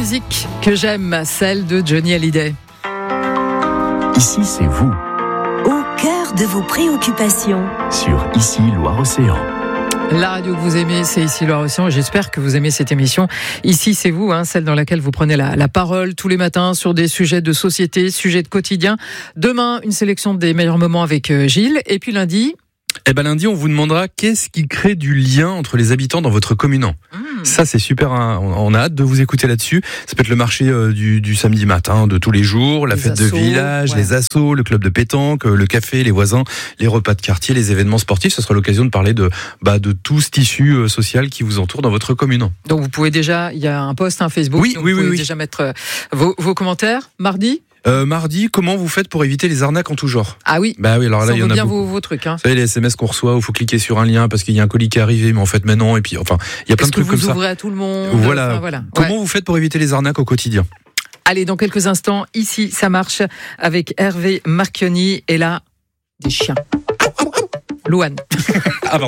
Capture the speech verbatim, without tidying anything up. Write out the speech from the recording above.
musique que j'aime, celle de Johnny Hallyday. Ici, c'est vous. Au cœur de vos préoccupations. Sur Ici, Loire-Océan. La radio que vous aimez, c'est Ici Loire-Océan. J'espère que vous aimez cette émission. Ici, c'est vous, hein, celle dans laquelle vous prenez la, la parole tous les matins sur des sujets de société, sujets de quotidien. Demain, une sélection des meilleurs moments avec euh, Gilles. Et puis lundi... Eh ben lundi, on vous demandera qu'est-ce qui crée du lien entre les habitants dans votre commune. Mmh. Ça, c'est super. Hein. On a hâte de vous écouter là-dessus. Ça peut être le marché euh, du, du samedi matin, de tous les jours, la les fête assos, de village, ouais. les assos, le club de pétanque, le café, les voisins, les repas de quartier, les événements sportifs. Ce sera l'occasion de parler de bah, de tout ce tissu euh, social qui vous entoure dans votre commune. Donc vous pouvez déjà, il y a un post, un Facebook. Oui, donc oui, vous oui, pouvez oui. déjà mettre euh, vos, vos commentaires. Mardi. Euh, mardi, comment vous faites pour éviter les arnaques en tout genre ? Ah oui. Bah oui, alors là, ça il y en a bien beaucoup. vos, vos trucs. Hein. Vous savez, les S M S qu'on reçoit où il faut cliquer sur un lien parce qu'il y a un colis qui est arrivé, mais en fait, mais non. Et puis, enfin, il y a plein Est-ce de trucs que comme vous ça. ouvrez à tout le monde. Voilà. Enfin, voilà. Comment Ouais. vous faites pour éviter les arnaques au quotidien ? Allez, dans quelques instants, ici, ça marche avec Hervé Marchionni et là, des chiens. Louane. Ah,